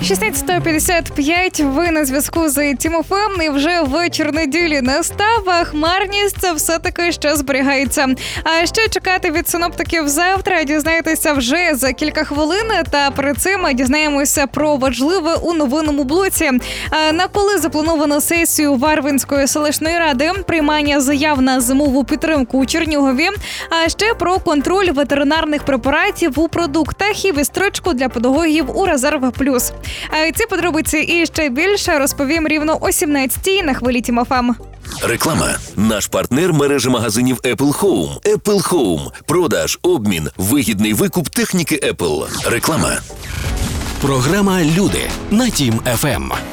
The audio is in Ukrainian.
16:55, ви на зв'язку з Тімофеєм, і вже вечір неділі настав, а хмарність це все-таки ще зберігається. А що чекати від синоптиків завтра, дізнаєтеся вже за кілька хвилин, та перед цим дізнаємося про важливе у новинному блоці. На коли заплановано сесію Варвинської селищної ради, приймання заяв на зимову підтримку у Чернігові, а ще про контроль ветеринарних препаратів у продуктах і відстрочку для педагогів у Резерв Плюс. Ці подробиці і ще більше розповім рівно о 17-й на хвилі Тім-ФМ. Реклама. Наш партнер – мережа магазинів Apple Home. Apple Home. Продаж, обмін, вигідний викуп техніки Apple. Реклама. Програма «Люди» на Тім-ФМ.